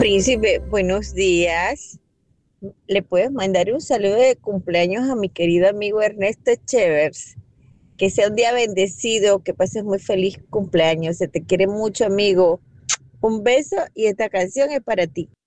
Príncipe, buenos días. Le puedes mandar un saludo de cumpleaños a mi querido amigo Ernesto Chevers. Que sea un día bendecido, que pases muy feliz cumpleaños. Se te quiere mucho, amigo. Un beso y esta canción es para ti.